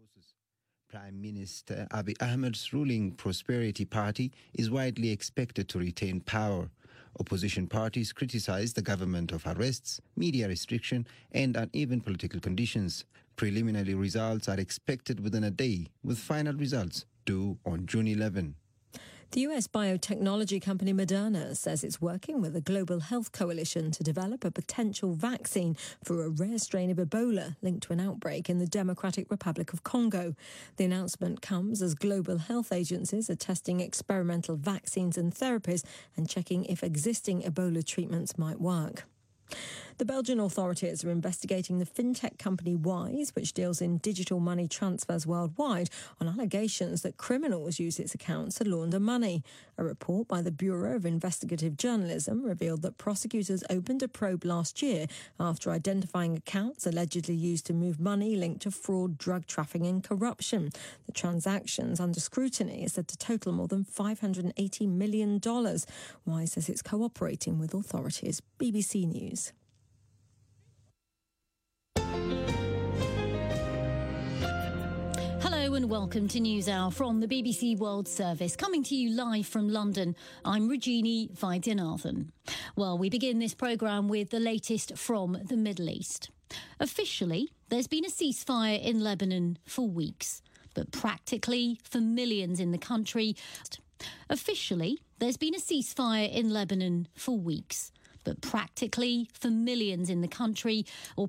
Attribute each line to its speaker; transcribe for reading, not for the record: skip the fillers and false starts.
Speaker 1: Prime Minister Abiy Ahmed's ruling Prosperity Party is widely expected to retain power. Opposition parties criticize the government of arrests, media restriction and uneven political conditions. Preliminary results are expected within a day, with final results due on June 11.
Speaker 2: The US biotechnology company Moderna says it's working with a global health coalition to develop a potential vaccine for a rare strain of Ebola linked to an outbreak in the Democratic Republic of Congo. The announcement comes as global health agencies are testing experimental vaccines and therapies and checking if existing Ebola treatments might work. The Belgian authorities are investigating the fintech company Wise, which deals in digital money transfers worldwide, on allegations that criminals use its accounts to launder money. A report by the Bureau of Investigative Journalism revealed that prosecutors opened a probe last year after identifying accounts allegedly used to move money linked to fraud, drug trafficking and corruption. The transactions under scrutiny are said to total more than $580 million. Wise says it's cooperating with authorities. BBC News.
Speaker 3: Hello and welcome to NewsHour from the BBC World Service, coming to you live from London. I'm Rajini Vaidyanathan. Well, we begin this programme with the latest from the Middle East. Officially, there's been a ceasefire in Lebanon for weeks, but practically for millions in the country. Officially, there's been a ceasefire in Lebanon for weeks, but practically for millions in the country, or